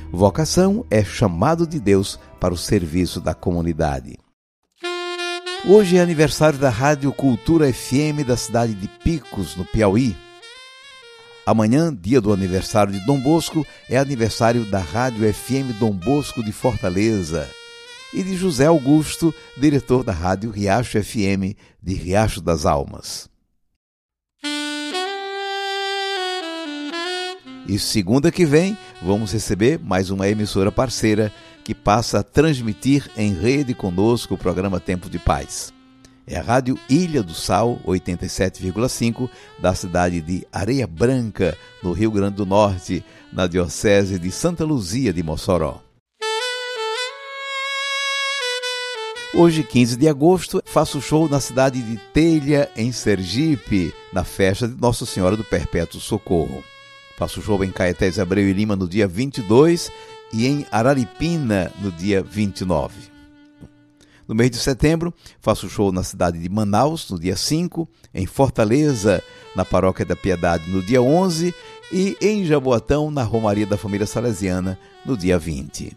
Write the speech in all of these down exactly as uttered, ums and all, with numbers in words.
Vocação é chamado de Deus para o serviço da comunidade. Hoje é aniversário da Rádio Cultura F M da cidade de Picos, no Piauí. Amanhã, dia do aniversário de Dom Bosco, é aniversário da Rádio F M Dom Bosco de Fortaleza e de José Augusto, diretor da Rádio Riacho F M de Riacho das Almas. E segunda que vem, vamos receber mais uma emissora parceira que passa a transmitir em rede conosco o programa Tempo de Paz. É a Rádio Ilha do Sal, oitenta e sete vírgula cinco, da cidade de Areia Branca, no Rio Grande do Norte, na Diocese de Santa Luzia de Mossoró. Hoje, quinze de agosto, faço show na cidade de Telha, em Sergipe, na festa de Nossa Senhora do Perpétuo Socorro. Faço show em Caetés Abreu e Lima no dia vinte e dois e em Araripina no dia vinte e nove. No mês de setembro, faço show na cidade de Manaus, no dia cinco, em Fortaleza, na Paróquia da Piedade, no dia onze, e em Jaboatão, na Romaria da Família Salesiana, no dia vinte.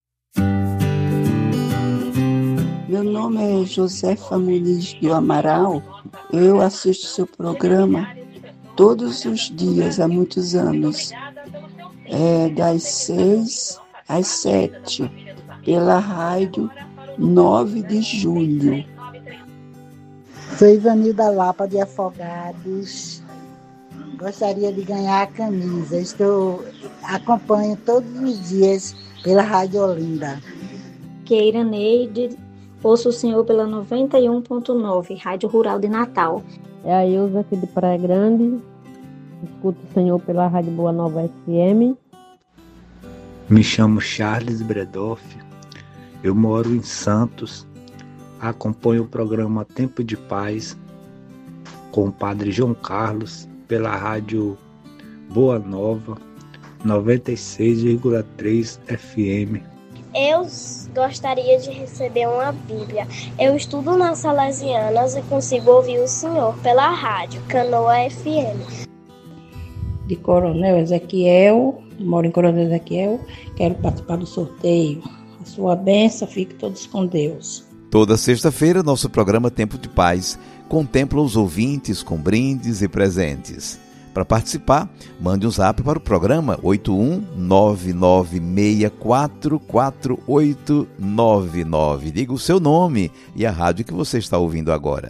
Meu nome é Josefa Muniz de Amaral. Eu assisto seu programa todos os dias, há muitos anos, é, das seis às sete, pela rádio nove de julho. Sou Ivanilda Lapa de Afogados. Gostaria de ganhar a camisa. Estou acompanho todos os dias pela Rádio Olinda. Keira Neide, ouço o senhor pela noventa e um ponto nove, Rádio Rural de Natal. É a Ilza aqui de Praia Grande. Escuto o senhor pela Rádio Boa Nova F M. Me chamo Charles Bredoff. Eu moro em Santos, acompanho o programa Tempo de Paz com o Padre João Carlos pela rádio Boa Nova, noventa e seis vírgula três F M. Eu gostaria de receber uma Bíblia. Eu estudo nas Salesianas e consigo ouvir o senhor pela rádio Canoa F M. De Coronel Ezequiel, moro em Coronel Ezequiel, quero participar do sorteio. Sua bênção, fique todos com Deus. Toda sexta-feira, nosso programa Tempo de Paz contempla os ouvintes com brindes e presentes. Para participar, mande um zap para o programa oito um nove nove seis quatro quatro oito nove nove. Diga o seu nome e a rádio que você está ouvindo agora.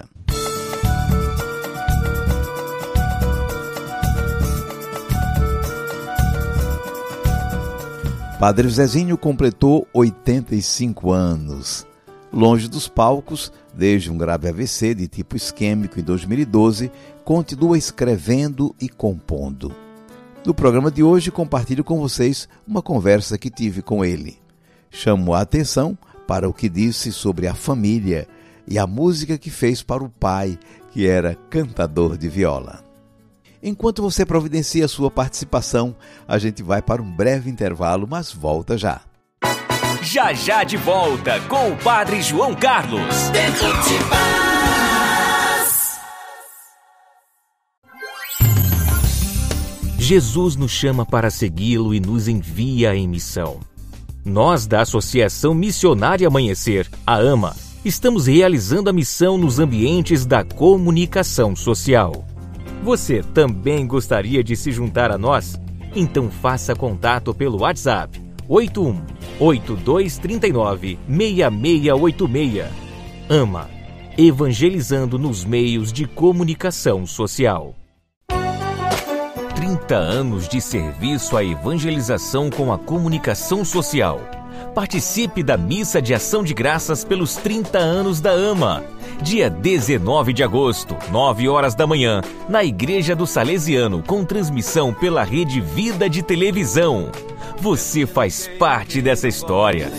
Padre Zezinho completou oitenta e cinco anos. Longe dos palcos, desde um grave A V C de tipo isquêmico em dois mil e doze, continua escrevendo e compondo. No programa de hoje, compartilho com vocês uma conversa que tive com ele. Chamo a atenção para o que disse sobre a família e a música que fez para o pai, que era cantador de viola. Enquanto você providencia a sua participação, a gente vai para um breve intervalo, mas volta já. Já já de volta com o Padre João Carlos. Tempo de Paz. Jesus nos chama para segui-lo e nos envia em missão. Nós, da Associação Missionária Amanhecer, a AMA, estamos realizando a missão nos ambientes da comunicação social. Você também gostaria de se juntar a nós? Então faça contato pelo WhatsApp oito um oito dois três nove seis seis oito seis. AMA, evangelizando nos meios de comunicação social. trinta anos de serviço à evangelização com a comunicação social. Participe da Missa de Ação de Graças pelos trinta anos da AMA. Dia dezenove de agosto, nove horas da manhã, na Igreja do Salesiano, com transmissão pela Rede Vida de Televisão. Você faz parte dessa história.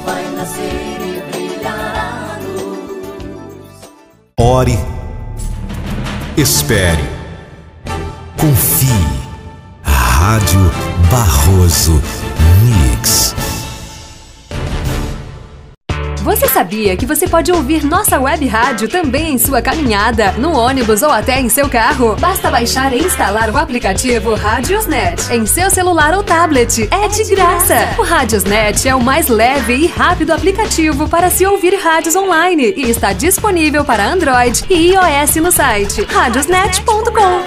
Ore, espere, confie. Rádio Barroso Mix. Você sabia que você pode ouvir nossa web rádio também em sua caminhada, no ônibus ou até em seu carro? Basta baixar e instalar o aplicativo Radiosnet em seu celular ou tablet. É de graça! O Radiosnet é o mais leve e rápido aplicativo para se ouvir rádios online e está disponível para Android e iOS no site radiosnet ponto com.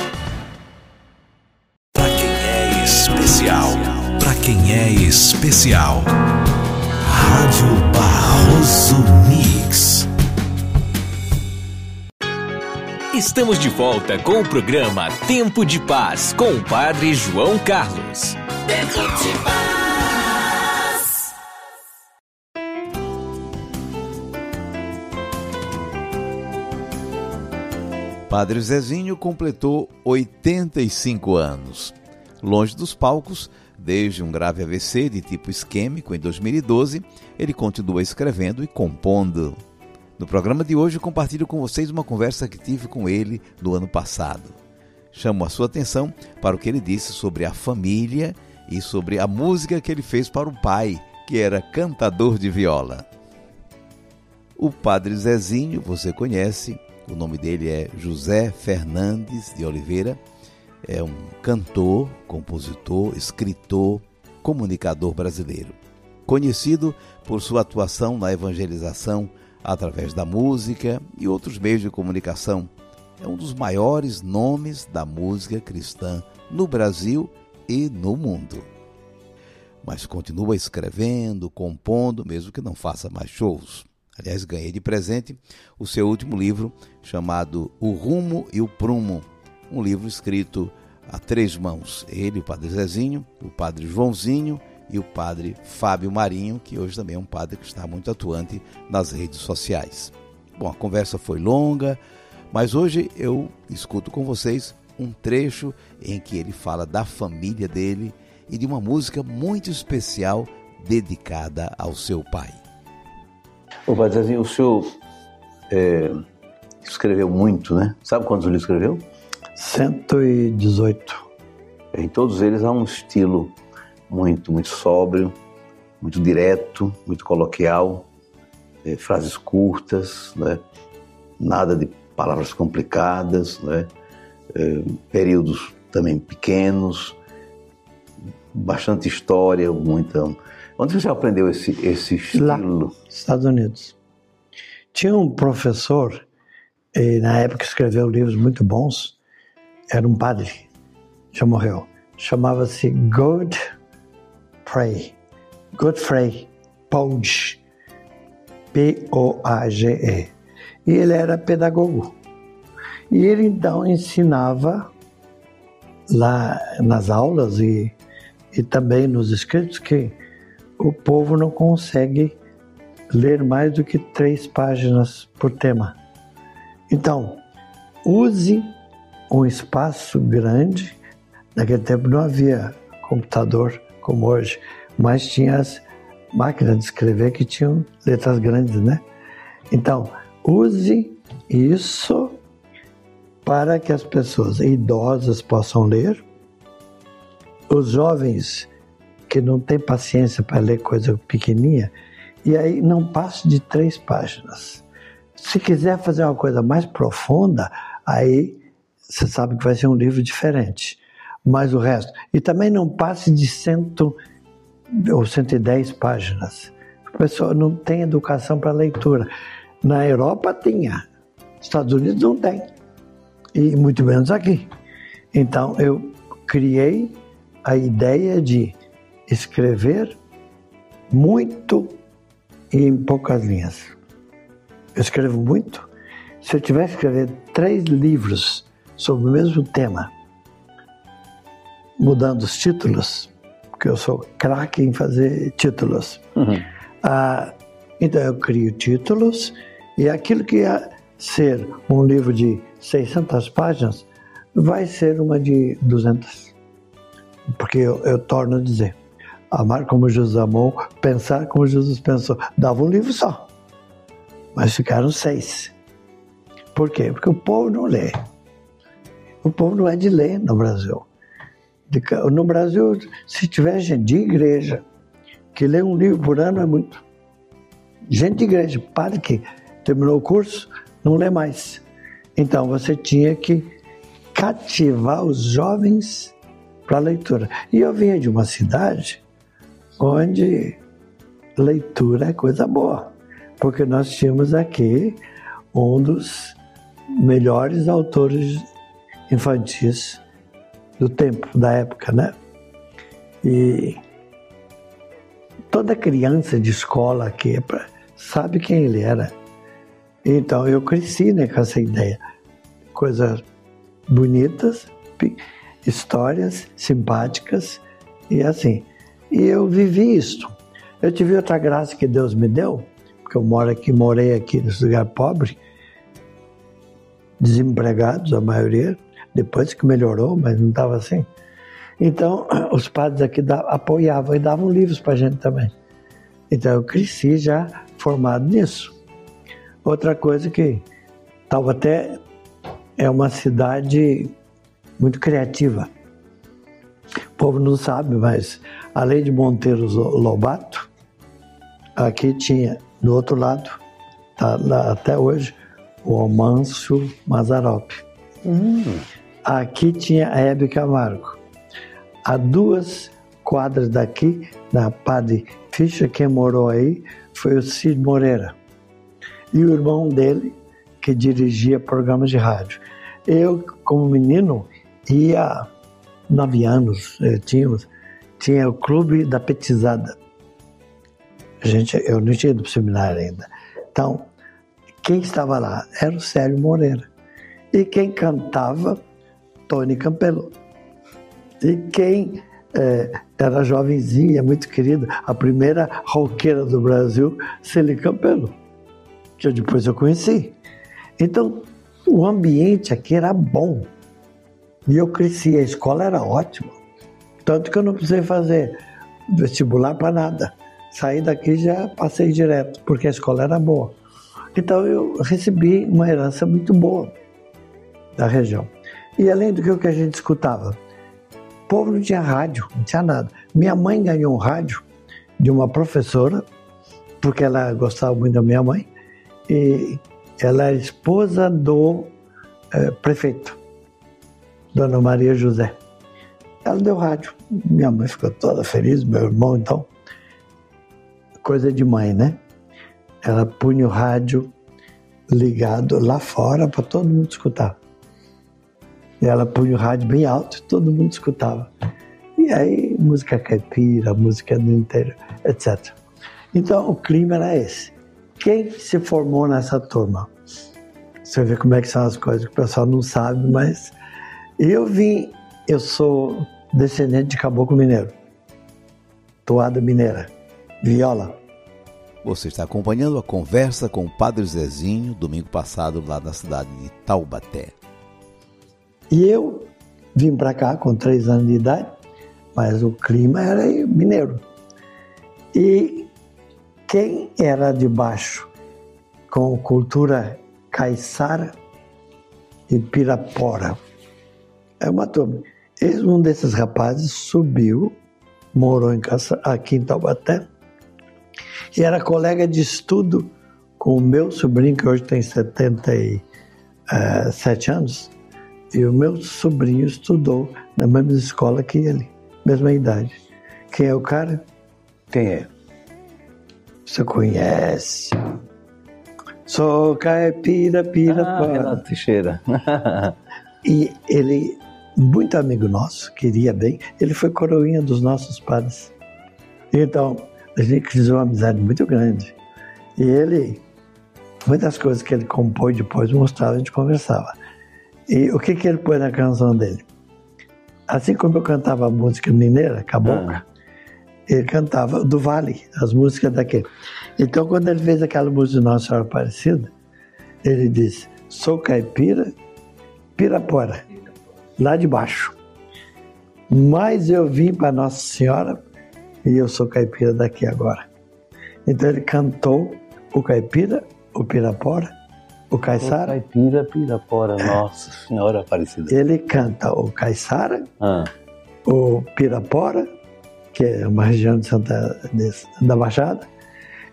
Pra quem é especial, pra quem é especial, Rádio Barroso Mix. Estamos de volta com o programa Tempo de Paz com o Padre João Carlos. Tempo de Paz. Padre Zezinho completou oitenta e cinco anos. Longe dos palcos, desde um grave A V C de tipo isquêmico em dois mil e doze, ele continua escrevendo e compondo. No programa de hoje, compartilho com vocês uma conversa que tive com ele no ano passado. Chamo a sua atenção para o que ele disse sobre a família e sobre a música que ele fez para o pai, que era cantador de viola. O Padre Zezinho, você conhece, o nome dele é José Fernandes de Oliveira, é um cantor, compositor, escritor, comunicador brasileiro. Conhecido por sua atuação na evangelização através da música e outros meios de comunicação, é um dos maiores nomes da música cristã no Brasil e no mundo. Mas continua escrevendo, compondo, mesmo que não faça mais shows. Aliás, ganhei de presente o seu último livro, chamado O Rumo e o Prumo, um livro escrito a três mãos. Ele, o Padre Zezinho, o Padre Joãozinho e o Padre Fábio Marinho, que hoje também é um padre que está muito atuante nas redes sociais. Bom, a conversa foi longa, mas hoje eu escuto com vocês um trecho em que ele fala da família dele e de uma música muito especial dedicada ao seu pai. Ô, Padre Zezinho, o senhor é, escreveu muito, né? Sabe quantos livros escreveu? cento e dezoito. Em todos eles há um estilo muito, muito sóbrio, muito direto, muito coloquial, é, frases curtas, né? Nada de palavras complicadas, né? É, períodos também pequenos, bastante história, muita... Onde você aprendeu esse, esse estilo? Lá, nos Estados Unidos. Tinha um professor, e na época escreveu livros muito bons, era um padre, já morreu, chamava-se Godfrey, Godfrey Pauge, P O A G E, e ele era pedagogo. E ele então ensinava lá nas aulas e, e também nos escritos que o povo não consegue ler mais do que três páginas por tema. Então, use um espaço grande. Naquele tempo não havia computador como hoje, mas tinha as máquinas de escrever que tinham letras grandes, né? Então, use isso para que as pessoas idosas possam ler, os jovens que não têm paciência para ler coisa pequenininha, e aí não passe de três páginas. Se quiser fazer uma coisa mais profunda, aí você sabe que vai ser um livro diferente. Mas o resto... E também não passe de cento ou cento e dez páginas. A pessoa não tem educação para leitura. Na Europa tinha, nos Estados Unidos não tem. E muito menos aqui. Então eu criei a ideia de escrever muito e em poucas linhas. Eu escrevo muito. Se eu tivesse que escrever três livros sobre o mesmo tema, mudando os títulos, porque eu sou craque em fazer títulos, uhum. ah, então eu crio títulos e aquilo que ia ser um livro de seiscentas páginas vai ser uma de duzentas. Porque eu, eu torno a dizer, amar como Jesus amou, pensar como Jesus pensou. Dava um livro só, mas ficaram seis. Por quê? Porque o povo não lê. O povo não é de ler no Brasil. No Brasil, se tiver gente de igreja que lê um livro por ano, é muito. gente de igreja, padre que terminou o curso, não lê mais. Então você tinha que cativar os jovens para a leitura. E eu vinha de uma cidade onde leitura é coisa boa, porque nós tínhamos aqui um dos melhores autores infantis do tempo, da época, né? E toda criança de escola aqui sabe quem ele era. Então eu cresci, né, com essa ideia. Coisas bonitas, histórias simpáticas e assim. E eu vivi isso. Eu tive outra graça que Deus me deu, porque eu moro aqui, morei aqui nesse lugar pobre, desempregados a maioria, depois que melhorou, mas não estava assim. Então os padres aqui da, apoiavam e davam livros para a gente também. Então eu cresci já formado nisso. Outra coisa que Taubaté é uma cidade muito criativa. O povo não sabe, mas além de Monteiro Lobato, aqui tinha, do outro lado, tá lá até hoje, o Amâncio Mazzaropi. Hum. Aqui tinha a Hebe Camargo. A duas quadras daqui, na Padre Fischer, quem morou aí foi o Cid Moreira. E o irmão dele, que dirigia programas de rádio. Eu, como menino, ia nove anos, eu tínhamos, tinha o Clube da Petizada. A gente, eu não tinha ido para o seminário ainda. Então, quem estava lá era o Célio Moreira. E quem cantava, Tony Campelo. E quem é, era jovenzinha, muito querida, a primeira roqueira do Brasil, Celi Campelo, que eu, depois eu conheci. Então, o ambiente aqui era bom. E eu cresci, a escola era ótima. Tanto que eu não precisei fazer vestibular para nada. Saí daqui e já passei direto, porque a escola era boa. Então eu recebi uma herança muito boa da região. E além do que o que a gente escutava, o povo não tinha rádio, não tinha nada. Minha mãe ganhou um rádio de uma professora, porque ela gostava muito da minha mãe, e ela é esposa do é, prefeito, Dona Maria José. Ela deu rádio. Minha mãe ficou toda feliz, meu irmão, então. Coisa de mãe, né? Ela punha o rádio ligado lá fora para todo mundo escutar. E ela punha o rádio bem alto e todo mundo escutava. E aí, música caipira, música do interior, etcétera. Então, o clima era esse. Quem se formou nessa turma? Você vê como é que são as coisas, que o pessoal não sabe, mas... Eu vim, eu sou descendente de caboclo mineiro, toada mineira, viola. Você está acompanhando a conversa com o Padre Zezinho, domingo passado, lá na cidade de Taubaté. E eu vim para cá com três anos de idade, mas o clima era mineiro. E quem era de baixo com cultura caiçara e pirapora? É uma turma. Um desses rapazes subiu, morou em casa, aqui em Taubaté, e era colega de estudo com o meu sobrinho, que hoje tem setenta e sete anos, e o meu sobrinho estudou na mesma escola que ele, mesma idade. Quem é o cara? Quem é? Você conhece? Sou caipira, pira, ah, Renato Teixeira. E ele, muito amigo nosso, queria bem, ele foi coroinha dos nossos padres. Então, a gente fez uma amizade muito grande. E ele, muitas coisas que ele compôs depois mostrava, a gente conversava. E o que, que ele pôs na canção dele? Assim como eu cantava a música mineira, cabocla, ah. ele cantava do Vale, as músicas daquele. Então, quando ele fez aquela música de Nossa Senhora Aparecida, ele disse, sou caipira, Pirapora, lá de baixo. Mas eu vim para Nossa Senhora e eu sou caipira daqui agora. Então ele cantou o caipira, o pirapora, o caiçara. O caipira, pirapora, Nossa Senhora Aparecida. Ele canta o caiçara, ah. o pirapora, que é uma região de Santa, de, da Baixada,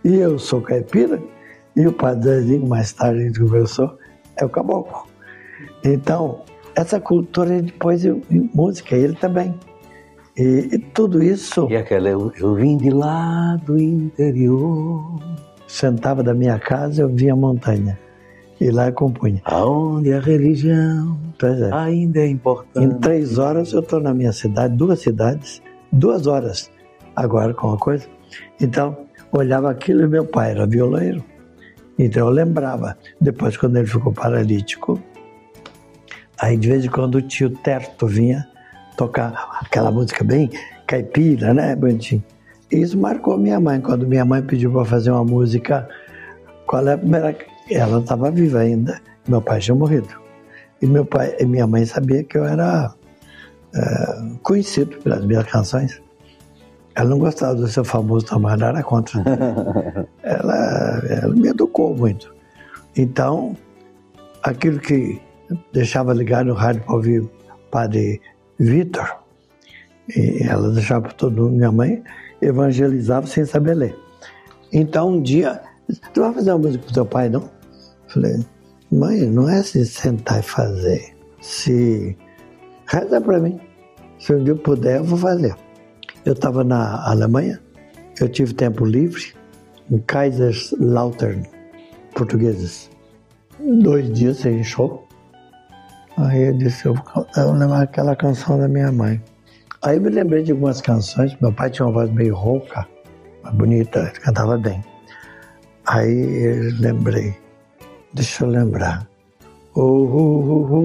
E eu sou caipira, e o Padre Zezinho, mais tarde a gente conversou, é o caboclo. Então, essa cultura depois em música, ele também. E, e tudo isso... E aquela, eu, eu vim de lá do interior. Sentava da minha casa, eu via a montanha. E lá eu compunha. Aonde a religião é. ainda é importante. Em três horas eu estou na minha cidade, duas cidades, duas horas. Agora com uma coisa. Então, olhava aquilo e meu pai era violeiro. Então eu lembrava. Depois, quando ele ficou paralítico, aí de vez em quando o tio Terto vinha tocar aquela música bem caipira, né, bonitinho. Isso marcou minha mãe, quando minha mãe pediu para fazer uma música. Qual é a primeira? Ela estava viva ainda, meu pai tinha morrido. E meu pai e minha mãe sabia que eu era é, conhecido pelas minhas canções. Ela não gostava do seu famoso tamanho, ela era contra. ela, ela me educou muito. Então, aquilo que deixava ligado no rádio para ouvir o Padre Vitor, e ela deixava para todo mundo, minha mãe evangelizava sem saber ler. Então, um dia, tu vai fazer uma música pro teu pai, não? Falei, mãe, não é se sentar e fazer. Se reza para mim. Se um dia eu puder, eu vou fazer. Eu estava na Alemanha, eu tive tempo livre, em Kaiserslautern, portugueses. Dois dias sem show. Aí eu disse, eu vou lembrar aquela canção da minha mãe. Aí eu me lembrei de algumas canções, meu pai tinha uma voz meio rouca, mas bonita, ele cantava bem. Aí eu lembrei, deixa eu lembrar. Oh, oh, oh,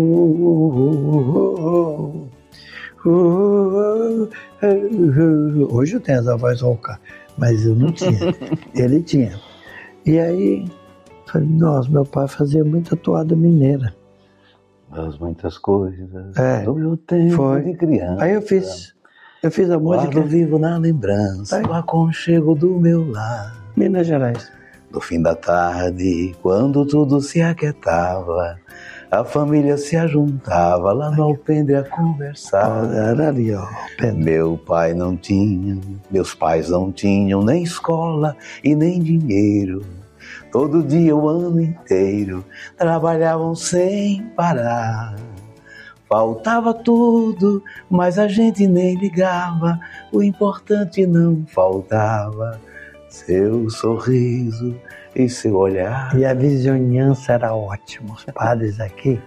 oh, oh, oh, oh. Hoje eu tenho essa voz rouca, mas eu não tinha, ele tinha. E aí, falei, nossa, meu pai fazia muita toada mineira. Das muitas coisas é, do meu tempo foi. de criança. Aí eu fiz, eu fiz a música. Guardo vivo na lembrança, o aconchego do meu lar. Minas Gerais. No fim da tarde, quando tudo se aquietava, a família se ajuntava lá no alpendre a conversar. Era ali, ó. Meu pai não tinha, meus pais não tinham nem escola e nem dinheiro. Todo dia, o ano inteiro, trabalhavam sem parar. Faltava tudo, mas a gente nem ligava. O importante não faltava, seu sorriso e seu olhar. E a vizinhança era ótima. Os padres aqui,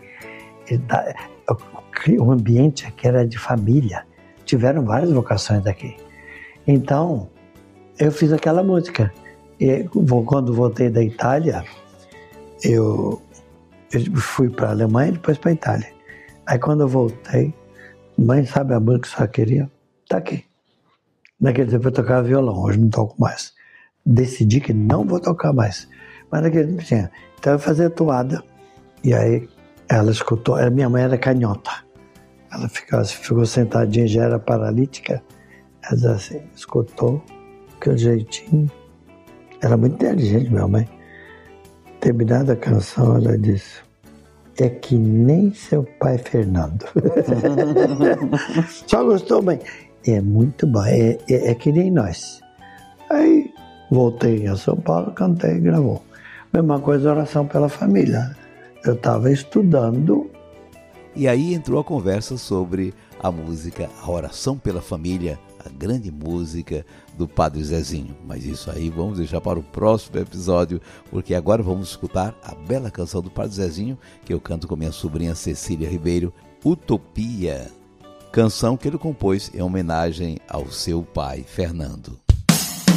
o ambiente aqui era de família. Tiveram várias vocações aqui. Então, eu fiz aquela música. E quando voltei da Itália, eu, eu fui para a Alemanha e depois para a Itália. Aí quando eu voltei, mãe, sabe a música que só queria? Tá aqui. Naquele tempo eu tocava violão, hoje não toco mais. Decidi que não vou tocar mais. Mas naquele tempo tinha. Então eu fazia toada. E aí ela escutou, a minha mãe era canhota. Ela ficou, ficou sentadinha, já era paralítica. Ela disse assim, escutou, aquele jeitinho. Era muito inteligente, minha mãe. Terminada a canção, ela disse, é que nem seu pai Fernando. Só gostou, mãe? É muito bom, é, é, é que nem nós. Aí voltei a São Paulo, cantei e gravou. Mesma coisa, oração pela família. Eu estava estudando. E aí entrou a conversa sobre a música A Oração pela Família, a grande música do Padre Zezinho. Mas isso aí vamos deixar para o próximo episódio, porque agora vamos escutar a bela canção do Padre Zezinho, que eu canto com minha sobrinha Cecília Ribeiro, Utopia, canção que ele compôs em homenagem ao seu pai, Fernando.